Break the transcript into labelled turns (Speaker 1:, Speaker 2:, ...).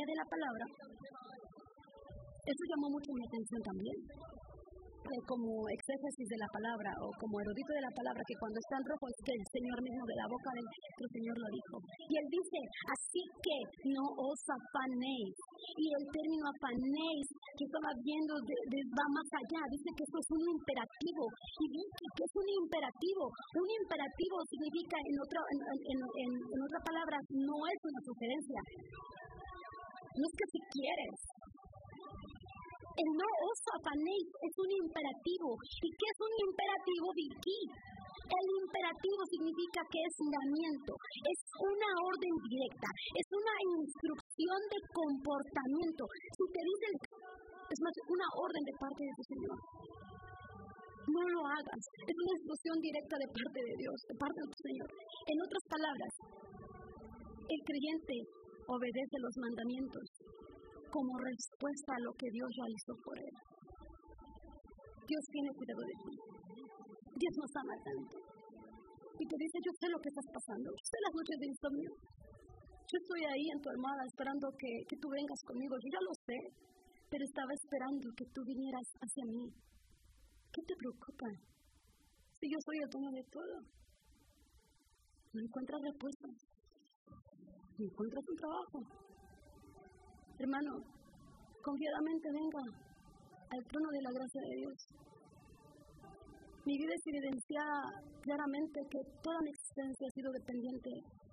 Speaker 1: sabiduría de la palabra. Eso llamó mucho mi atención también. Como exégesis de la palabra o como erudito de la palabra, que cuando está en rojo es que el Señor mismo de la boca del Señor lo dijo. Y él dice, así que no os afanéis. Y el término afanéis, que estaba viendo, va más allá, dice que esto es un imperativo. Y dice que es un imperativo. Un imperativo significa, en otra palabra, no es una sugerencia. No es que si quieres. El no os afanéis es un imperativo. ¿Y qué es un imperativo, Vicky? El imperativo significa que es mandamiento, es una orden directa, es una instrucción de comportamiento. Si te dice, es más, una orden de parte de tu Señor. No lo hagas. Es una instrucción directa de parte de Dios, de parte de tu Señor. En otras palabras, el creyente obedece los mandamientos como respuesta a lo que Dios realizó por él. Dios tiene cuidado de ti. Dios nos ama tanto. Y te dice, yo sé lo que estás pasando. Yo sé las noches de insomnio. Yo estoy ahí en tu almohada esperando que tú vengas conmigo. Yo ya lo sé, pero estaba esperando que tú vinieras hacia mí. ¿Qué te preocupa? Si yo soy el dueño de todo. No encuentras respuesta. No encuentras un trabajo. Hermano, confiadamente venga al trono de la gracia de Dios. Mi vida es evidenciada claramente que toda mi existencia ha sido dependiente